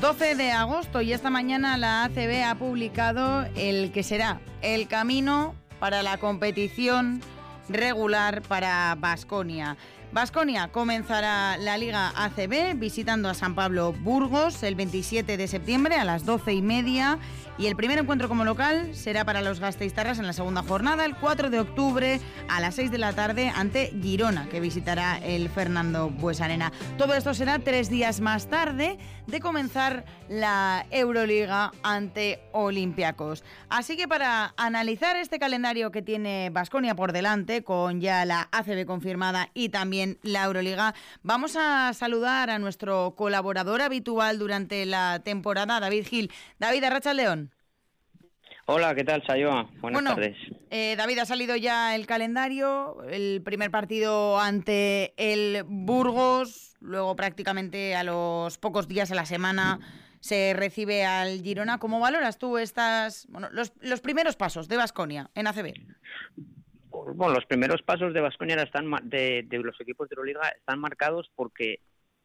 12 de agosto y esta mañana la ACB ha publicado el que será el camino para la competición regular para Baskonia. Baskonia comenzará la Liga ACB visitando a San Pablo Burgos el 27 de septiembre a las 12:30 y el primer encuentro como local será para los gasteiztarras en la segunda jornada el 4 de octubre a las 6 de la tarde ante Girona, que visitará el Fernando Buesa-Arena. Todo esto será 3 días más tarde de comenzar la Euroliga ante Olympiacos. Así que para analizar este calendario que tiene Baskonia por delante, con ya la ACB confirmada y también la Euroliga, vamos a saludar a nuestro colaborador habitual durante la temporada, David Gil. David, arratsaldeon. Hola, ¿qué tal, Sayoa? Buenas tardes. David, ha salido ya el calendario, el primer partido ante el Burgos, luego prácticamente a los pocos días a la semana se recibe al Girona. ¿Cómo valoras tú los primeros pasos de Baskonia en ACB? Bueno, los primeros pasos de Baskonia de los equipos de Euroliga están marcados porque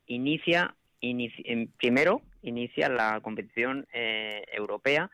primero inicia la competición europea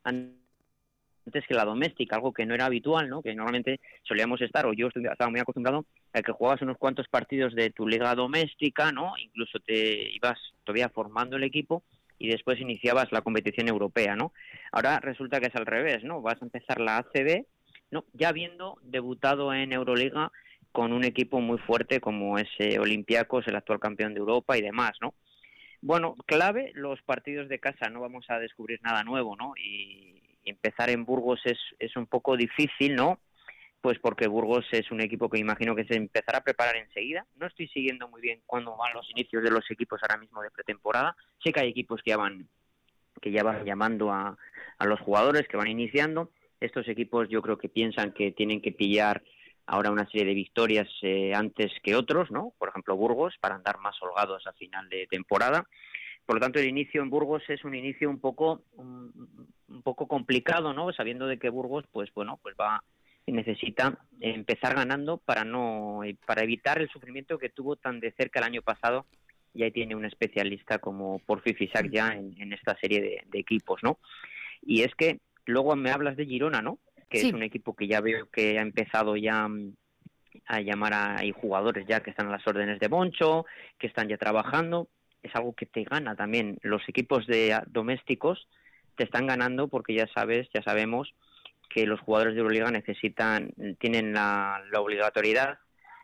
antes que la doméstica, algo que no era habitual, ¿no? Que normalmente solíamos estar, o yo estaba muy acostumbrado a que jugabas unos cuantos partidos de tu liga doméstica, ¿no? Incluso te ibas todavía formando el equipo y después iniciabas la competición europea, ¿no? Ahora resulta que es al revés, ¿no? Vas a empezar la ACB, ¿no? Ya habiendo debutado en Euroliga con un equipo muy fuerte como es Olympiacos, el actual campeón de Europa y demás, ¿no? Bueno, clave los partidos de casa, no vamos a descubrir nada nuevo, ¿no? Y empezar en Burgos es un poco difícil, ¿no? Pues porque Burgos es un equipo que imagino que se empezará a preparar enseguida. No estoy siguiendo muy bien cuándo van los inicios de los equipos ahora mismo de pretemporada. Sé que hay equipos que ya van llamando a los jugadores, que van iniciando. Estos equipos yo creo que piensan que tienen que pillar ahora una serie de victorias antes que otros, ¿no? Por ejemplo, Burgos, para andar más holgados a final de temporada. Por lo tanto, el inicio en Burgos es un inicio un poco complicado, ¿no? Sabiendo de que Burgos, pues necesita empezar ganando para evitar el sufrimiento que tuvo tan de cerca el año pasado. Y ahí tiene un especialista como Porfi Fisac ya en esta serie de equipos, ¿no? Y es que luego me hablas de Girona, ¿no? Que sí. Es un equipo que ya veo que ha empezado ya a llamar a jugadores ya que están a las órdenes de Boncho, que están ya trabajando. Es algo que te gana también. Los equipos domésticos te están ganando porque ya sabemos que los jugadores de Euroliga tienen la obligatoriedad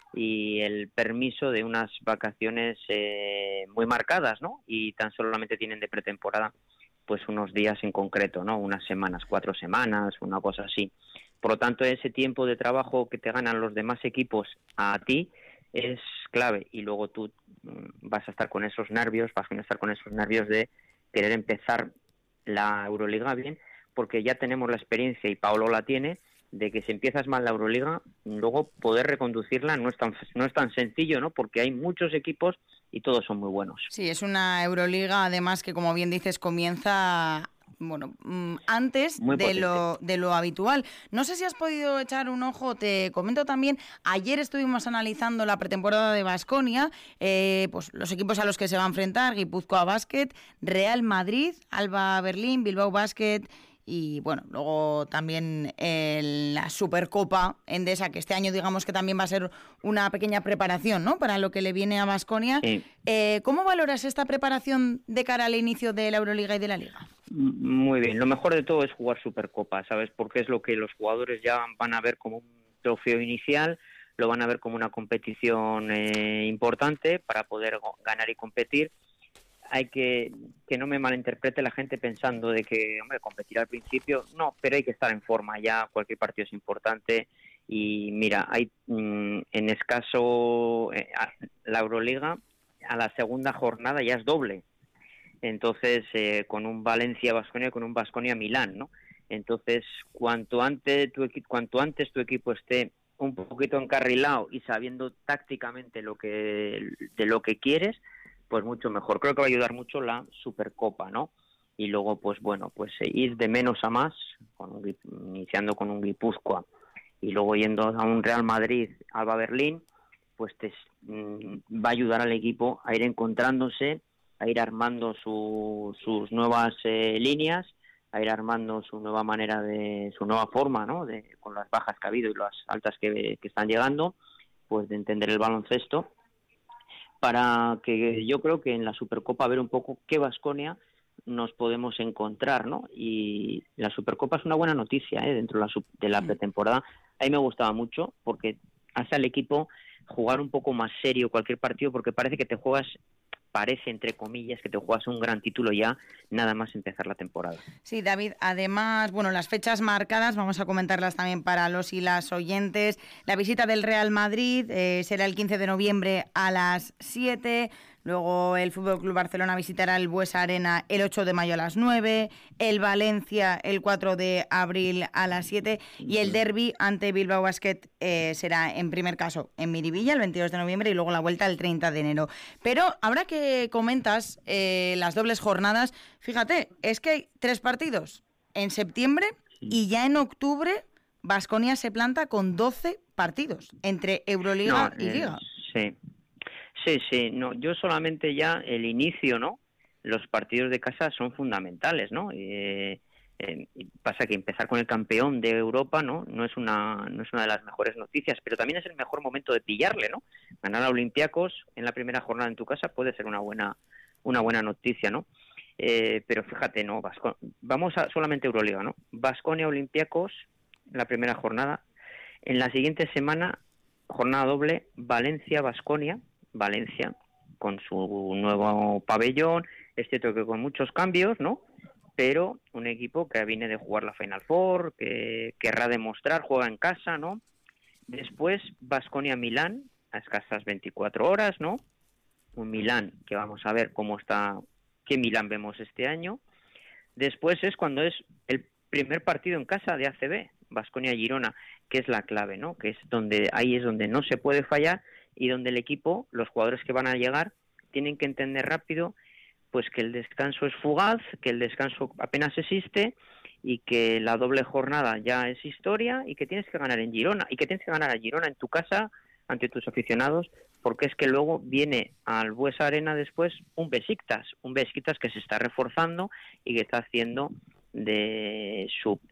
y el permiso de unas vacaciones muy marcadas, ¿no? Y tan solamente tienen de pretemporada pues unos días en concreto, ¿no? Unas semanas, 4 semanas, una cosa así. Por lo tanto, ese tiempo de trabajo que te ganan los demás equipos a ti es clave, y luego tú vas a estar con esos nervios de querer empezar la Euroliga bien, porque ya tenemos la experiencia, y Paolo la tiene, de que si empiezas mal la Euroliga, luego poder reconducirla no es tan sencillo, ¿no? Porque hay muchos equipos y todos son muy buenos. Sí, es una Euroliga, además, que, como bien dices, comienza antes de lo habitual. No sé si has podido echar un ojo, te comento también, ayer estuvimos analizando la pretemporada de Baskonia, pues los equipos a los que se va a enfrentar: Guipúzcoa Basket, Real Madrid, Alba Berlín, Bilbao Basket. Y bueno, luego también la Supercopa Endesa, que este año digamos que también va a ser una pequeña preparación, ¿no?, para lo que le viene a Baskonia. Sí. ¿Cómo valoras esta preparación de cara al inicio de la Euroliga y de la Liga? Muy bien, lo mejor de todo es jugar Supercopa, ¿sabes? Porque es lo que los jugadores ya van a ver como un trofeo inicial, lo van a ver como una competición importante para poder ganar y competir. Hay que no me malinterprete la gente pensando de que, competir al principio, no, pero hay que estar en forma ya, cualquier partido es importante. Y mira, hay en escaso la Euroliga a la segunda jornada ya es doble, entonces con un Valencia-Baskonia, con un Baskonia-Milán, ¿no? Entonces cuanto antes tu equipo esté un poquito encarrilado y sabiendo tácticamente de lo que quieres, pues mucho mejor. Creo que va a ayudar mucho la Supercopa, ¿no? Y luego, pues ir de menos a más, iniciando con un Guipúzcoa y luego yendo a un Real Madrid, Alba Berlín, pues va a ayudar al equipo a ir encontrándose a ir armando sus nuevas líneas, a ir armando su nueva manera su nueva forma, ¿no? Con las bajas que ha habido y las altas que están llegando, pues de entender el baloncesto, para que yo creo que en la Supercopa ver un poco qué Baskonia nos podemos encontrar, ¿no? Y la Supercopa es una buena noticia, dentro de la pretemporada. A mí me gustaba mucho porque hace al equipo jugar un poco más serio cualquier partido, porque parece, entre comillas, que te juegas un gran título ya nada más empezar la temporada. Sí, David, además, bueno, las fechas marcadas, vamos a comentarlas también para los y las oyentes. La visita del Real Madrid será el 15 de noviembre a las 7. Luego el FC Barcelona visitará el Buesa Arena el 8 de mayo a las 9, el Valencia el 4 de abril a las 7 y el derbi ante Bilbao Basket será en primer caso en Miribilla el 22 de noviembre y luego la vuelta el 30 de enero. Pero ahora que comentas las dobles jornadas, fíjate, es que hay 3 partidos en septiembre y ya en octubre Baskonia se planta con 12 partidos entre Euroliga y Liga. Sí, no, yo solamente ya el inicio, ¿no? Los partidos de casa son fundamentales, ¿no? Pasa que empezar con el campeón de Europa, no es una de las mejores noticias, pero también es el mejor momento de pillarle, ¿no? Ganar a Olympiacos en la primera jornada en tu casa puede ser una buena noticia, ¿no? Pero fíjate, no, vamos a solamente Euroliga, ¿no? Baskonia Olympiacos la primera jornada, en la siguiente semana jornada doble Valencia con su nuevo pabellón, es cierto que con muchos cambios, ¿no? Pero un equipo que viene de jugar la Final Four, que querrá demostrar, juega en casa, ¿no? Después Baskonia-Milán, a escasas 24 horas, ¿no? Un Milán que vamos a ver cómo está, qué Milán vemos este año. Después es cuando es el primer partido en casa de ACB, Baskonia-Girona, que es la clave, ¿no? Que es ahí es donde no se puede fallar y donde el equipo, los jugadores que van a llegar, tienen que entender rápido pues que el descanso es fugaz, que el descanso apenas existe y que la doble jornada ya es historia y que tienes que ganar en Girona y que tienes que ganar a Girona en tu casa ante tus aficionados, porque es que luego viene al Buesa Arena después un Besiktas que se está reforzando y que está haciendo de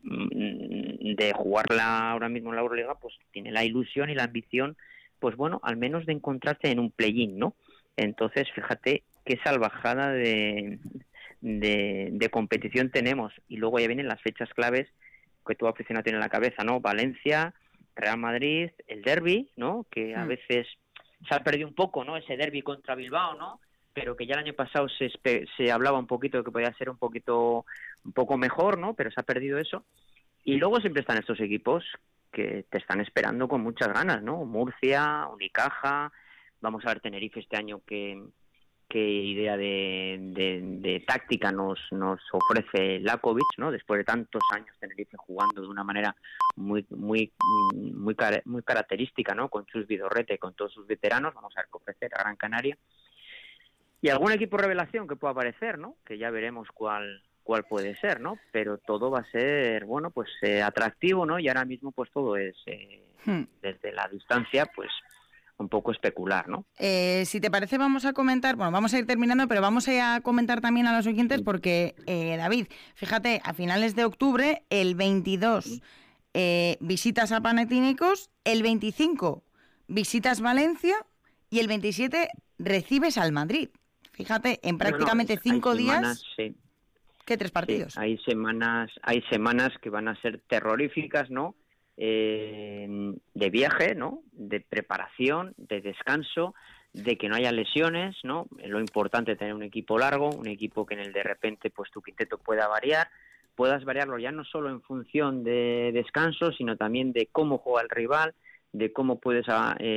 jugarla ahora mismo en la Euroliga, pues tiene la ilusión y la ambición, pues bueno, al menos de encontrarte en un play-in, ¿no? Entonces, fíjate qué salvajada de competición tenemos. Y luego ya vienen las fechas claves que tu aficionado tiene en la cabeza, ¿no? Valencia, Real Madrid, el derbi, ¿no? Que a veces se ha perdido un poco, ¿no? Ese derbi contra Bilbao, ¿no? Pero que ya el año pasado se hablaba un poquito de que podía ser un poco mejor, ¿no? Pero se ha perdido eso. Y luego siempre están estos equipos que te están esperando con muchas ganas, ¿no? Murcia, Unicaja, vamos a ver Tenerife este año qué idea de táctica nos ofrece Lakovic, ¿no? Después de tantos años Tenerife jugando de una manera muy característica, ¿no? Con Chus Vidorrete, con todos sus veteranos, vamos a ver qué ofrece a Gran Canaria. Y algún equipo revelación que pueda aparecer, ¿no? Que ya veremos cuál puede ser, ¿no? Pero todo va a ser, bueno, pues atractivo, ¿no? Y ahora mismo pues todo es desde la distancia, pues un poco especular, ¿no? Si te parece vamos a comentar, bueno, vamos a ir terminando, pero vamos a comentar también a los oyentes porque, David, fíjate, a finales de octubre, el 22 visitas a Panathinaikos, el 25 visitas Valencia y el 27 recibes al Madrid. Fíjate, en prácticamente 5 días, sí. ¿Qué 3 partidos? Sí, hay semanas que van a ser terroríficas, ¿no? De viaje, ¿no? De preparación, de descanso, de que no haya lesiones, ¿no? Lo importante es tener un equipo largo, un equipo que en el de repente pues tu quinteto puedas variarlo ya no solo en función de descanso, sino también de cómo juega el rival, de cómo puedes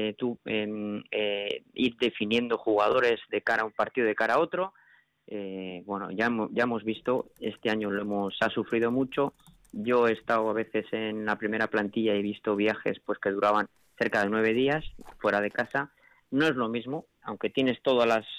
ir definiendo jugadores de cara a un partido, de cara a otro. Bueno, ya hemos visto, este año ha sufrido mucho. Yo he estado a veces en la primera plantilla y he visto viajes pues que duraban cerca de 9 días fuera de casa. No es lo mismo, aunque tienes todas las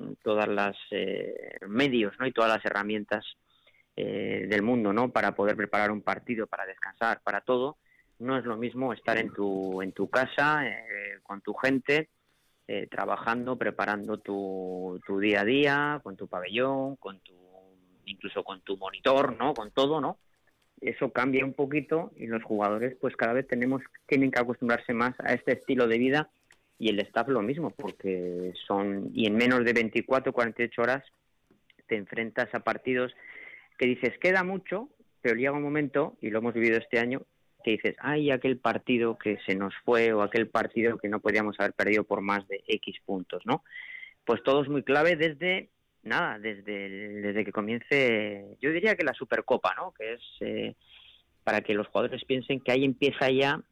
medios, ¿no? Y todas las herramientas del mundo, ¿no? Para poder preparar un partido, para descansar, para todo. No es lo mismo estar en tu casa con tu gente, trabajando, preparando tu día a día, con tu pabellón, incluso con tu monitor, ¿no? Con todo, ¿no? Eso cambia un poquito y los jugadores pues cada vez tienen que acostumbrarse más a este estilo de vida, y el staff lo mismo, porque y en menos de 24, 48 horas te enfrentas a partidos que dices, queda mucho, pero llega un momento, y lo hemos vivido este año, que dices, ay, aquel partido que se nos fue, o aquel partido que no podíamos haber perdido por más de X puntos, ¿no? Pues todo es muy clave desde que comience, yo diría que la Supercopa, ¿no? Que es para que los jugadores piensen que ahí empieza ya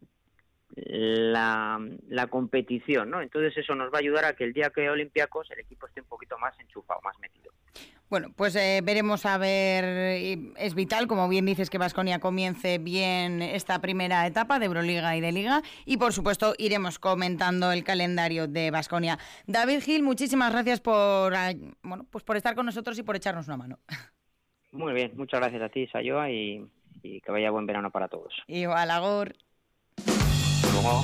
la competición, ¿no? Entonces eso nos va a ayudar a que el día que Olympiacos el equipo esté un poquito más enchufado, más metido. Bueno, pues veremos a ver, es vital, como bien dices, que Baskonia comience bien esta primera etapa de Euroliga y de Liga, y por supuesto iremos comentando el calendario de Baskonia. David Gil, muchísimas gracias por estar con nosotros y por echarnos una mano. Muy bien, muchas gracias a ti, Sayoa, y que vaya buen verano para todos. Igual, Agor. Hasta luego.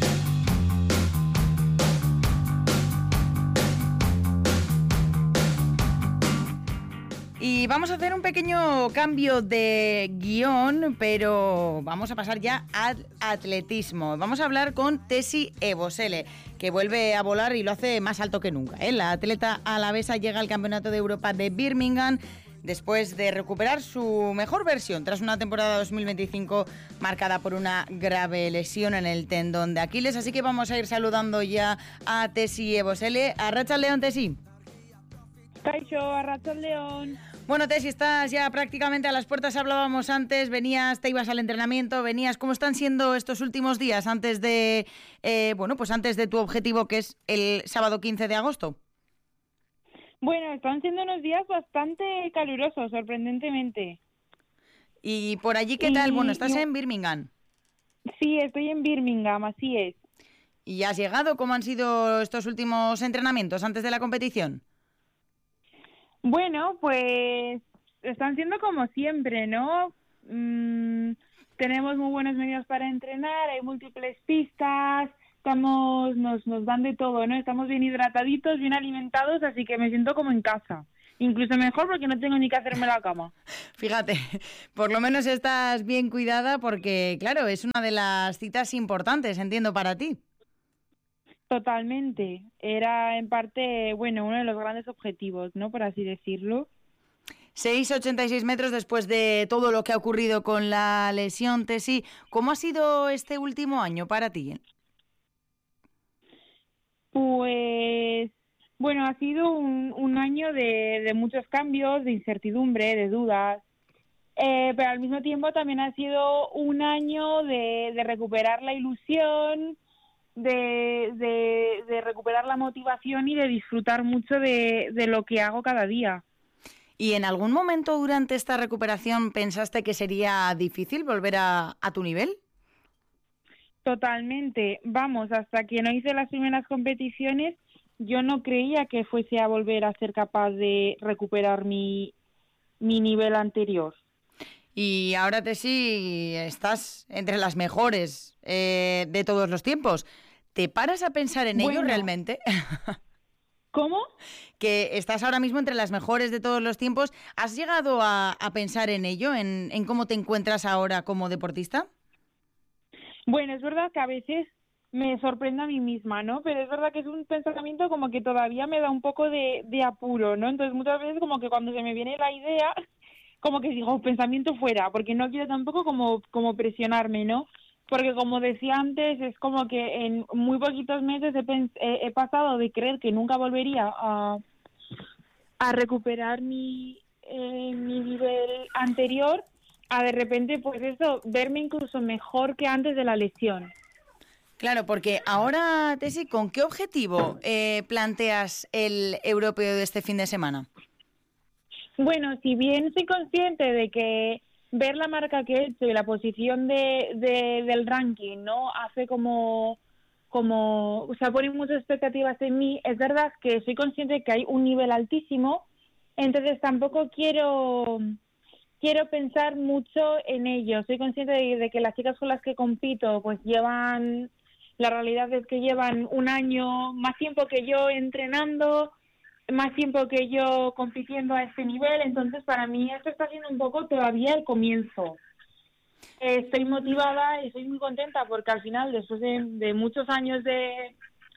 Y vamos a hacer un pequeño cambio de guión, pero vamos a pasar ya al atletismo. Vamos a hablar con Tesi Ebosele, que vuelve a volar y lo hace más alto que nunca, ¿eh? La atleta alavesa llega al Campeonato de Europa de Birmingham después de recuperar su mejor versión tras una temporada 2025 marcada por una grave lesión en el tendón de Aquiles. Así que vamos a ir saludando ya a Tesi Ebosele. Arratsaldeon, Tesi. Kaixo, arratsaldeon. Bueno, Tesi, estás ya prácticamente a las puertas. Hablábamos antes, te ibas al entrenamiento, ¿cómo están siendo estos últimos días antes de antes de tu objetivo, que es el sábado 15 de agosto? Bueno, están siendo unos días bastante calurosos, sorprendentemente. ¿Y por allí qué tal? Bueno, estás en Birmingham. Sí, estoy en Birmingham, así es. ¿Y has llegado? ¿Cómo han sido estos últimos entrenamientos antes de la competición? Bueno, pues están siendo como siempre, ¿no? Tenemos muy buenos medios para entrenar, hay múltiples pistas, nos dan de todo, ¿no? Estamos bien hidrataditos, bien alimentados, así que me siento como en casa. Incluso mejor porque no tengo ni que hacerme la cama. Fíjate, por lo menos estás bien cuidada porque, claro, es una de las citas importantes, entiendo, para ti. Totalmente. Era en parte, uno de los grandes objetivos, ¿no? Por así decirlo. 6,86 metros después de todo lo que ha ocurrido con la lesión, Tesi. ¿Cómo ha sido este último año para ti? Pues, ha sido un año de muchos cambios, de incertidumbre, de dudas. Pero al mismo tiempo también ha sido un año de recuperar la ilusión, de recuperar la motivación y de disfrutar mucho de lo que hago cada día. ¿Y en algún momento durante esta recuperación pensaste que sería difícil volver a tu nivel? Totalmente. Vamos, hasta que no hice las primeras competiciones, yo no creía que fuese a volver a ser capaz de recuperar mi nivel anterior. Y ahora, Tesi, estás entre las mejores de todos los tiempos. ¿Te paras a pensar en ello realmente? ¿Cómo? Que estás ahora mismo entre las mejores de todos los tiempos. ¿Has llegado a pensar en ello, en cómo te encuentras ahora como deportista? Bueno, es verdad que a veces me sorprende a mí misma, ¿no? Pero es verdad que es un pensamiento como que todavía me da un poco de apuro, ¿no? Entonces muchas veces como que cuando se me viene la idea, como que digo, pensamiento fuera, porque no quiero tampoco como presionarme, ¿no? Porque como decía antes, es como que en muy poquitos meses he pasado de creer que nunca volvería a recuperar mi nivel anterior a de repente, pues eso, verme incluso mejor que antes de la lesión. Claro, porque ahora, Tesi, ¿con qué objetivo planteas el europeo de este fin de semana? Bueno, si bien soy consciente de que ver la marca que he hecho y la posición del ranking, ¿no? Hace como o sea, ponen muchas expectativas en mí. Es verdad que soy consciente de que hay un nivel altísimo, entonces tampoco quiero pensar mucho en ello. Soy consciente de que las chicas con las que compito pues llevan La realidad es que llevan un año, más tiempo que yo entrenando, más tiempo que yo compitiendo a este nivel, entonces para mí esto está siendo un poco todavía el comienzo. Estoy motivada y estoy muy contenta porque al final, después de muchos años de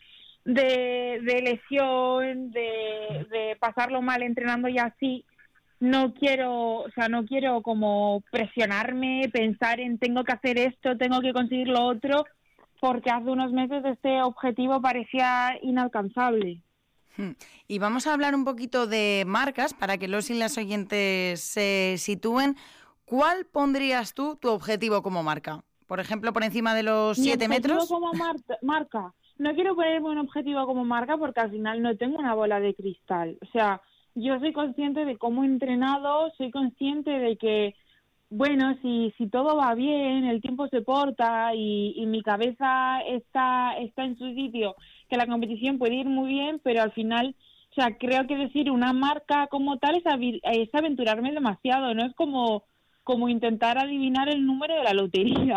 lesión, de pasarlo mal entrenando y así, no quiero como presionarme, pensar en tengo que hacer esto, tengo que conseguir lo otro, porque hace unos meses este objetivo parecía inalcanzable. Y vamos a hablar un poquito de marcas para que los y las oyentes se sitúen. ¿Cuál pondrías tú tu objetivo como marca? Por ejemplo, por encima de los 7 metros. Como marca. No quiero ponerme un objetivo como marca porque al final no tengo una bola de cristal. O sea, yo soy consciente de cómo he entrenado, soy consciente de que, bueno, si todo va bien, el tiempo se porta y mi cabeza está en su sitio, que la competición puede ir muy bien, pero al final, o sea, creo que decir una marca como tal es aventurarme demasiado, no es como intentar adivinar el número de la lotería.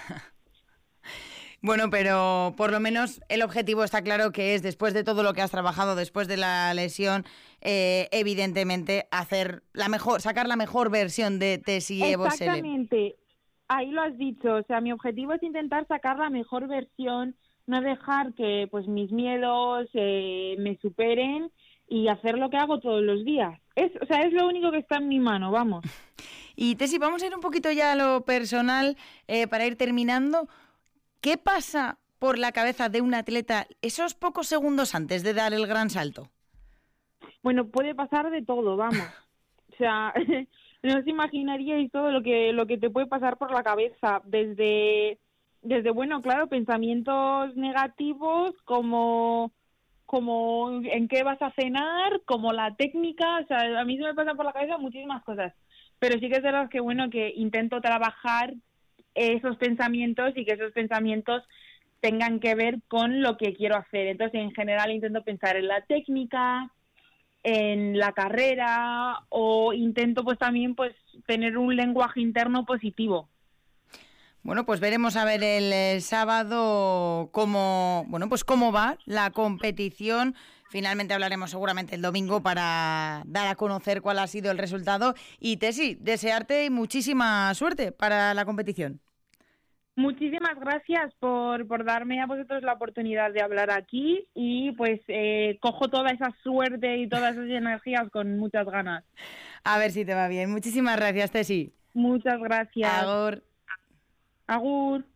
Bueno, pero por lo menos el objetivo está claro que es, después de todo lo que has trabajado, después de la lesión, evidentemente sacar la mejor versión de Tessie Ebosele. Exactamente, ahí lo has dicho, o sea, mi objetivo es intentar sacar la mejor versión, no dejar que pues mis miedos me superen y hacer lo que hago todos los días. Es lo único que está en mi mano, vamos. Y Tessie, vamos a ir un poquito ya a lo personal para ir terminando. ¿Qué pasa por la cabeza de un atleta esos pocos segundos antes de dar el gran salto? Bueno, puede pasar de todo, vamos. O sea, no os imaginaríais todo lo que te puede pasar por la cabeza, desde bueno, claro, pensamientos negativos como en qué vas a cenar, como la técnica, o sea, a mí se me pasan por la cabeza muchísimas cosas, pero sí que es verdad que, bueno, que intento trabajar esos pensamientos y que esos pensamientos tengan que ver con lo que quiero hacer. Entonces, en general, intento pensar en la técnica, en la carrera, o intento pues también pues tener un lenguaje interno positivo. Bueno, pues veremos a ver el sábado cómo va la competición. Finalmente hablaremos seguramente el domingo para dar a conocer cuál ha sido el resultado. Y Tessie, desearte muchísima suerte para la competición. Muchísimas gracias por darme a vosotros la oportunidad de hablar aquí y pues cojo toda esa suerte y todas esas energías con muchas ganas. A ver si te va bien. Muchísimas gracias, Tessie. Muchas gracias. Agur. Agur.